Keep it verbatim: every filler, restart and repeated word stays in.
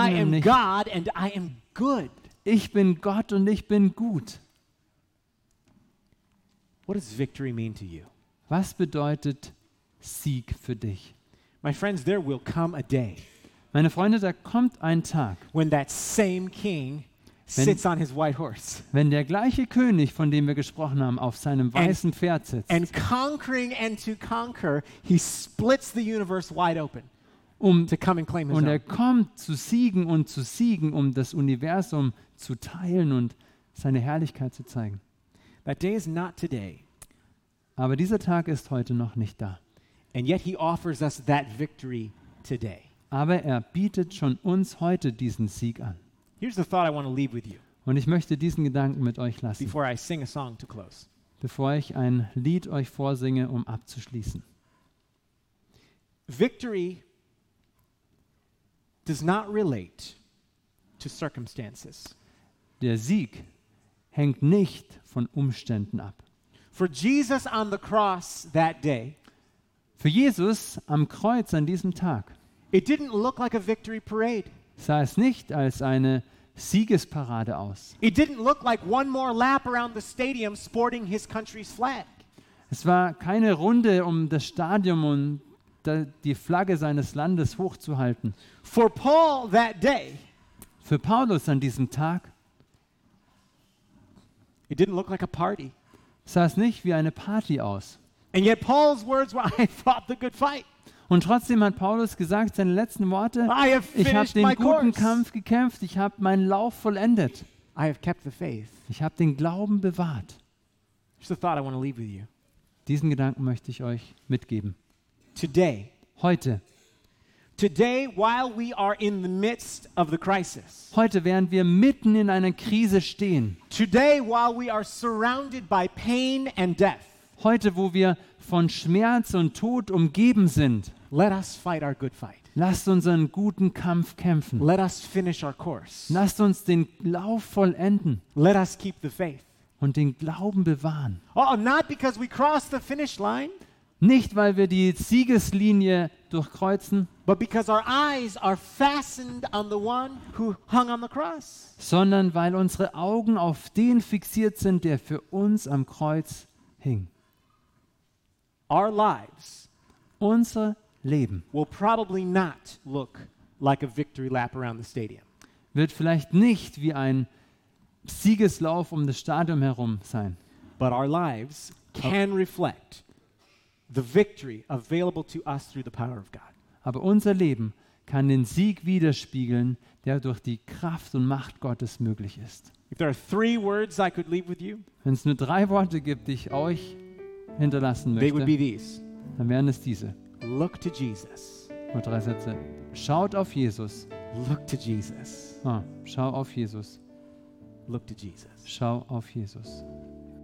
I am nicht, God and I am good. ich bin Gott und ich bin gut. What does victory mean to you? Was bedeutet Sieg für dich? My friends, there will come a day Meine Freunde, da kommt ein Tag, when that same king Wenn- sits on his white horse wenn der gleiche König, von dem wir gesprochen haben, auf seinem weißen Pferd sitzt, and conquering and to conquer, he splits the universe wide open um, to come and claim his und er own. kommt zu siegen und zu siegen, um das Universum zu teilen und seine Herrlichkeit zu zeigen. That day is not today, Aber dieser Tag ist heute noch nicht da. and yet he offers us that victory today. Aber er bietet schon uns heute diesen Sieg an. Here's the thought I want to leave with you Und ich möchte diesen Gedanken mit euch lassen, before I sing a song to close. bevor ich ein Lied euch vorsinge, um abzuschließen. Victory does not relate to circumstances. Der Sieg hängt nicht von Umständen ab. For Jesus on the cross that day, Für Jesus am Kreuz an diesem Tag it didn't look like a victory parade. sah es nicht als eine Siegesparade aus. It didn't look like one more lap around the stadium sporting his country's flag. Es war keine Runde um das Stadion und da- die Flagge seines Landes hochzuhalten. For Paul that day, Für Paulus an diesem Tag it didn't look like a party. sah es nicht wie eine Party aus. And yet Paul's words were, I fought the good fight. Und trotzdem hat Paulus gesagt, seine letzten Worte, I have ich habe finished den my guten course. Kampf gekämpft, ich habe meinen Lauf vollendet. I have kept the faith. Ich habe den Glauben bewahrt. Here's the thought I want to leave with you. Diesen Gedanken möchte ich euch mitgeben. Today, Heute, today while we are in the midst of the crisis, heute während wir mitten in einer Krise stehen, today while we are surrounded by pain and death, heute wo wir von Schmerz und Tod umgeben sind, let us fight our good fight. lasst uns einen guten Kampf kämpfen. Let us finish our course. Lasst uns den Lauf vollenden Let us keep the faith. und den Glauben bewahren. Oh, not because we crossed the finish line, Nicht, weil wir die Siegeslinie durchkreuzen, but because our eyes are fastened on the one who hung on the cross. sondern weil unsere Augen auf den fixiert sind, der für uns am Kreuz hing. Our lives Unser Leben will probably not look like a victory lap around the stadium. wird vielleicht nicht wie ein Siegeslauf um das Stadion herum sein, But our lives can reflect the victory available to us through the power of God. aber unser Leben kann den Sieg widerspiegeln, der durch die Kraft und Macht Gottes möglich ist. If there are three words I could leave with you, Wenn es nur drei Worte gibt, die ich euch hinterlassen they would be möchte, these. dann wären es diese. Look to Jesus. Nur drei Sätze. Schaut auf Jesus. Look to Jesus. Ah, schau auf Jesus. Look to Jesus. Schau auf Jesus.